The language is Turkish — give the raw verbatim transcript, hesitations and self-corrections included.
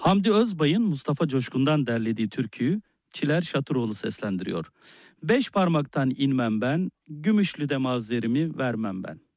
Hamdi Özbay'ın Mustafa Coşkun'dan derlediği türküyü Çiler Şatıroğlu seslendiriyor. Beş parmaktan inmem ben, Gümüşlü'de mazerimi vermem ben.